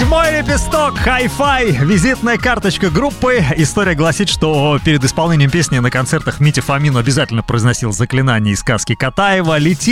Мой лепесток, хай-фай, визитная карточка группы. История гласит, что перед исполнением песни на концертах Митя Фомин обязательно произносил заклинание из сказки Катаева: «Лети,